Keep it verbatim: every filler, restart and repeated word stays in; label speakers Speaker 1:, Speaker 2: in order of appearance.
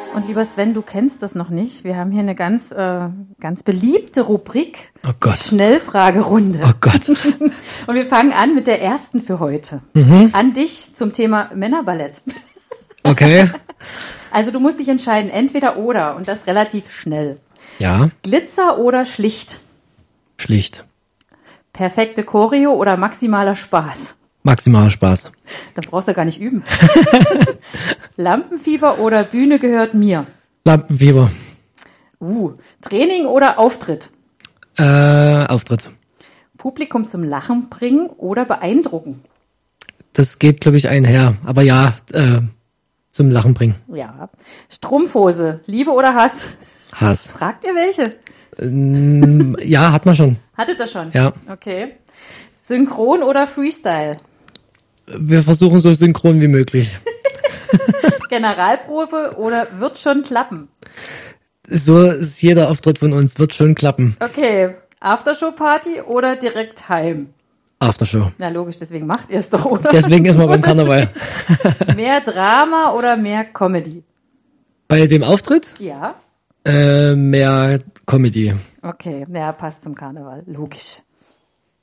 Speaker 1: Und lieber Sven, du kennst das noch nicht. Wir haben hier eine ganz, äh, ganz beliebte Rubrik.
Speaker 2: Oh Gott.
Speaker 1: Schnellfragerunde.
Speaker 2: Oh Gott.
Speaker 1: Und wir fangen an mit der ersten für heute.
Speaker 2: Mhm.
Speaker 1: An dich zum Thema Männerballett.
Speaker 2: Okay.
Speaker 1: Also du musst dich entscheiden, entweder oder und das relativ schnell.
Speaker 2: Ja.
Speaker 1: Glitzer oder schlicht?
Speaker 2: Schlicht.
Speaker 1: Perfekte Choreo oder maximaler Spaß?
Speaker 2: Maximaler Spaß.
Speaker 1: Da brauchst du gar nicht üben. Lampenfieber oder Bühne gehört mir?
Speaker 2: Lampenfieber.
Speaker 1: Uh, Training oder Auftritt?
Speaker 2: Äh, Auftritt.
Speaker 1: Publikum zum Lachen bringen oder beeindrucken?
Speaker 2: Das geht, glaube ich, einher. Aber ja, äh, zum Lachen bringen.
Speaker 1: Ja. Strumpfhose, Liebe oder Hass?
Speaker 2: Hass.
Speaker 1: Fragt ihr welche?
Speaker 2: Ähm, ja, hat man schon.
Speaker 1: Hattet ihr schon?
Speaker 2: Ja.
Speaker 1: Okay. Synchron oder Freestyle?
Speaker 2: Wir versuchen so synchron wie möglich.
Speaker 1: Generalprobe oder wird schon klappen?
Speaker 2: So ist jeder Auftritt von uns, wird schon klappen.
Speaker 1: Okay. Aftershow-Party oder direkt heim?
Speaker 2: Aftershow.
Speaker 1: Na logisch, deswegen macht ihr es doch, oder?
Speaker 2: Deswegen ist man beim Karneval.
Speaker 1: Mehr Drama oder mehr Comedy?
Speaker 2: Bei dem Auftritt?
Speaker 1: Ja.
Speaker 2: Äh, mehr Comedy.
Speaker 1: Okay, ja, passt zum Karneval, logisch.